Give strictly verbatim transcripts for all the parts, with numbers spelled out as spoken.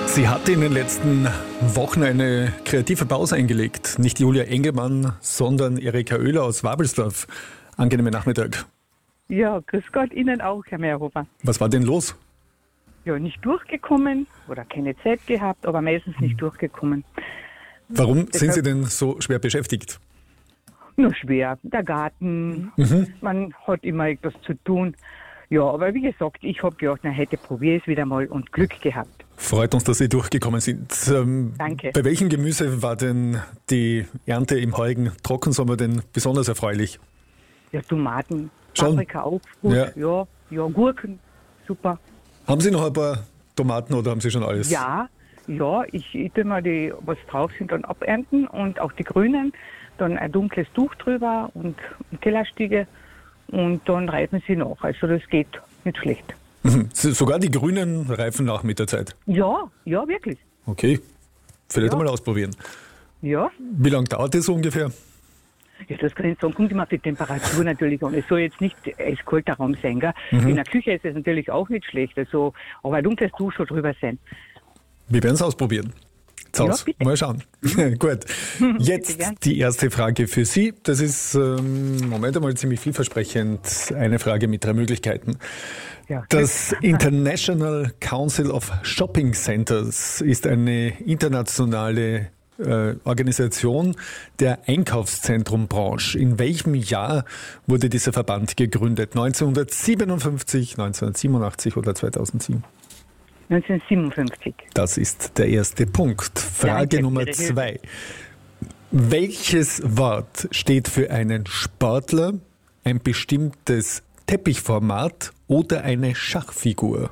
Sie hat in den letzten Wochen eine kreative Pause eingelegt. Nicht Julia Engelmann, sondern Erika Oehler aus Wabelsdorf. Angenehmen Nachmittag. Ja, grüß Gott, Ihnen auch, Herr Meierhofer. Was war denn los? Ja, nicht durchgekommen oder keine Zeit gehabt, aber meistens nicht durchgekommen. Warum Deshalb, sind Sie denn so schwer beschäftigt? Nur schwer, der Garten, Mhm. man hat immer etwas zu tun. Ja, aber wie gesagt, ich habe gedacht, na, heute probiere ich es wieder mal und Glück gehabt. Freut uns, dass Sie durchgekommen sind. Ähm, Danke. Bei welchem Gemüse war denn die Ernte im heurigen Trockensommer denn besonders erfreulich? Ja, Tomaten, Schon? Paprika auch gut, Ja. ja. ja, Gurken, super. Haben Sie noch ein paar Tomaten oder haben Sie schon alles? Ja, ja, ich, ich tue mal die, was drauf sind, dann abernten und auch die grünen, dann ein dunkles Tuch drüber und eine Kellerstiege und dann reifen sie nach. Also das geht nicht schlecht. Mhm. Sogar die Grünen reifen nach mit der Zeit. Ja, ja, wirklich. Okay, vielleicht Ja. einmal ausprobieren. Ja, Wie lange dauert das so ungefähr? ja, das kann ich sagen, kommt immer auf die Temperatur natürlich an. Es soll jetzt nicht eiskalter Raum sein, gell? In der Küche ist es natürlich auch nicht schlecht, also, aber ein dunkles Tuch soll drüber sein. Wir werden es ausprobieren. Zaus. Ja, bitte. Mal schauen. Gut. Jetzt gern. die erste Frage für Sie. Das ist, ähm, Moment einmal, ziemlich vielversprechend. Eine Frage mit drei Möglichkeiten. Ja. Das International Council of Shopping Centers ist eine internationale äh, Organisation der Einkaufszentrumbranche. In welchem Jahr wurde dieser Verband gegründet? neunzehnhundertsiebenundfünfzig, neunzehnhundertsiebenundachtzig oder zweitausendsieben? neunzehnhundertsiebenundfünfzig. Das ist der erste Punkt. Frage Danke Nummer für Ihre Hilfe. zwei. Welches Wort steht für einen Sportler, ein bestimmtes Teppichformat oder eine Schachfigur?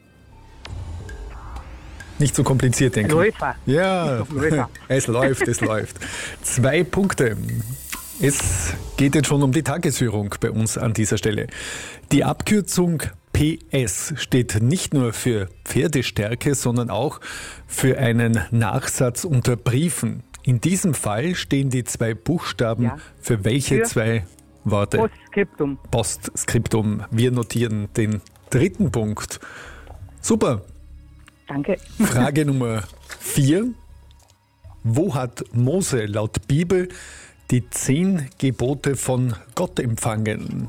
Nicht so kompliziert, denke ich. Läufer. Ja, Ist doch Läufer. es läuft, es läuft. Zwei Punkte. Es geht jetzt schon um die Tagesführung bei uns an dieser Stelle. Die Abkürzung P S steht nicht nur für Pferdestärke, sondern auch für einen Nachsatz unter Briefen. In diesem Fall stehen die zwei Buchstaben Ja. für welche Für zwei Worte? Postskriptum. Postskriptum. Wir notieren den dritten Punkt. Super. Danke. Frage Nummer vier. Wo hat Mose laut Bibel die zehn Gebote von Gott empfangen?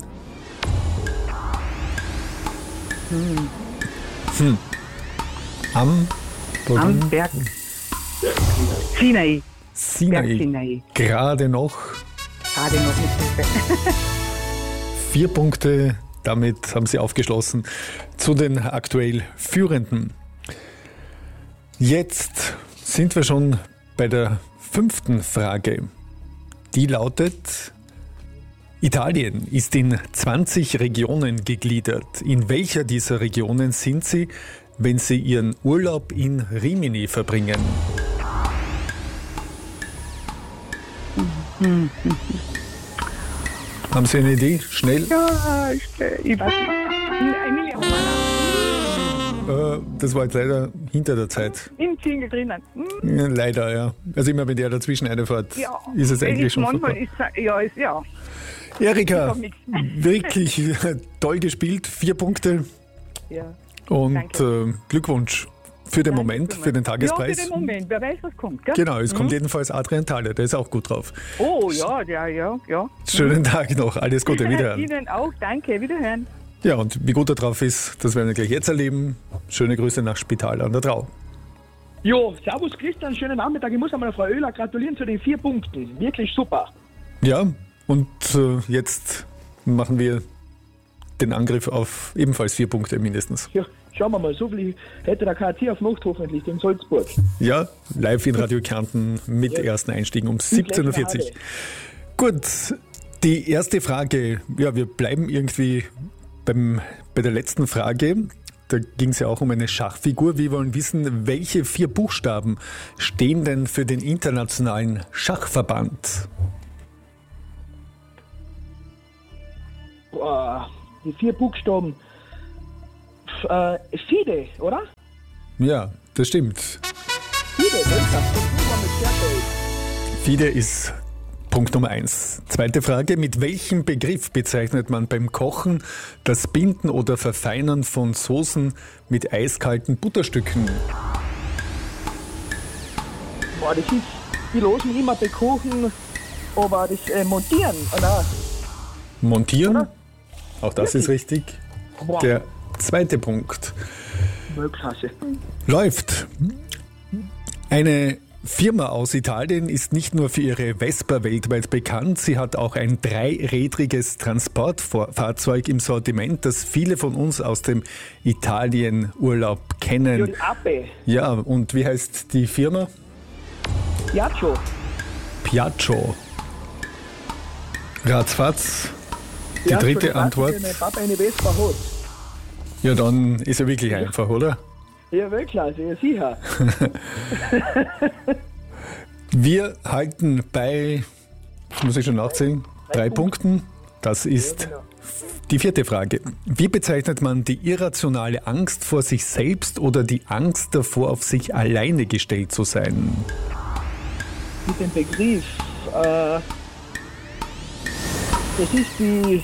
Hm. Am, Am Berg Sinai. Sinai. Berg Sinai. Gerade noch Gerade noch mit Hilfe. vier Punkte. Damit haben Sie aufgeschlossen zu den aktuell Führenden. Jetzt sind wir schon bei der fünften Frage. Die lautet: Italien ist in zwanzig Regionen gegliedert. In welcher dieser Regionen sind Sie, wenn Sie Ihren Urlaub in Rimini verbringen? Haben Sie eine Idee? Schnell? Ja, ich, ich weiß nicht. Emilia Romagna. Äh, das war jetzt leider hinter der Zeit. Im Jingle drinnen. Hm, Ja, leider, ja. Also immer wenn der dazwischen einfährt, Ja, ist es eigentlich ist schon manchmal super. ist, ja, ist, ja. Erika, hab nichts. wirklich toll gespielt. Vier Punkte ja. und Danke. äh, Glückwunsch für den Danke Moment, vielmals. für den Ja, Tagespreis. für den Moment. Wer weiß, was kommt, gell? Genau, es kommt jedenfalls Adrian Thaler, der ist auch gut drauf. Oh, ja, ja, ja, ja. Schönen Tag noch, alles Gute, wiederhören. Ihnen auch, danke, wiederhören. Ja, und wie gut er drauf ist, das werden wir gleich jetzt erleben. Schöne Grüße nach Spital an der Trau. Jo, servus Christian, schönen Nachmittag. Ich muss einmal Frau Oehler gratulieren zu den vier Punkten. Wirklich super. Ja, und äh, jetzt machen wir den Angriff auf ebenfalls vier Punkte mindestens. Ja, schauen wir mal, so viel hätte der K T auf Nacht hoffentlich in Salzburg. Ja, live in Radio Kärnten mit Ja. ersten Einstiegen um siebzehn Uhr vierzig. Gut, die erste Frage, ja, wir bleiben irgendwie beim, bei der letzten Frage. Da ging es ja auch um eine Schachfigur. Wir wollen wissen, welche vier Buchstaben stehen denn für den Internationalen Schachverband? Boah, die vier Buchstaben. F äh, Fide, oder? Ja, das stimmt. Fide, Weltcup. FIDE ist Punkt Nummer eins. Zweite Frage. Mit welchem Begriff bezeichnet man beim Kochen das Binden oder Verfeinern von Soßen mit eiskalten Butterstücken? Boah, das ist, die losen immer bekochen, aber das äh, Montieren, oh nein. Montieren? Oder? Auch das ist richtig. Boah. Der zweite Punkt. Weltklasse. Läuft. Eine Firma aus Italien ist nicht nur für ihre Vespa weltweit bekannt, sie hat auch ein dreirädriges Transportfahrzeug im Sortiment, das viele von uns aus dem Italienurlaub Ja, kennen. die Ape. Ja, und wie heißt die Firma? Piaggio. Piaggio. Ratzfatz. Die Piaggio, dritte das weiß ich, Antwort. wenn mein Papa eine Vespa hat. Ja, dann ist er wirklich einfach, oder? Ja, Weltklasse, ja sicher. Wir halten bei, das muss ich schon nachzählen, drei Punkten. Das ist die vierte Frage. Wie bezeichnet man die irrationale Angst vor sich selbst oder die Angst davor, auf sich alleine gestellt zu sein? Mit dem Begriff, äh, das ist die,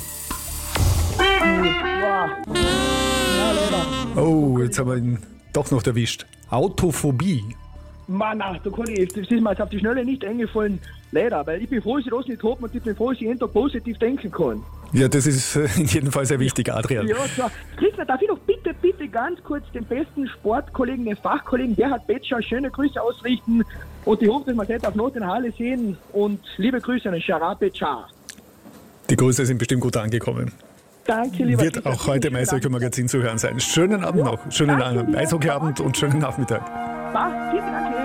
die, wow. Ja, leider. Oh, jetzt haben wir ihn doch noch erwischt. Autophobie. Mann, ach, da kann ich, das ist mir jetzt auf die Schnelle nicht eingefallen, leider, weil ich bin froh, dass ich das nicht habe und ich bin froh, dass ich jeden Tag positiv denken kann. Ja, das ist äh, in jedem Fall sehr wichtig, Adrian. Ja, klar. Christian, darf ich doch bitte, bitte ganz kurz den besten Sportkollegen, den Fachkollegen Gerhard Betscher schöne Grüße ausrichten und ich hoffe, dass wir es heute auf Not in der Halle sehen und liebe Grüße an den Gerhard Betscher. Die Grüße sind bestimmt gut angekommen. Danke, lieber Wird Christian. auch heute im Eishockey-Magazin zu hören sein. Schönen Abend noch, schönen Danke, lieber Eishockeyabend und schönen Nachmittag. Passt, vielen Dank.